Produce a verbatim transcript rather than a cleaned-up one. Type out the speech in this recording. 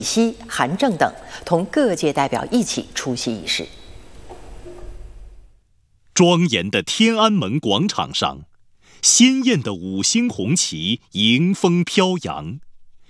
希、韩正等同各界代表一起出席仪式。 庄严的天安门广场上，鲜艳的五星红旗迎风飘扬。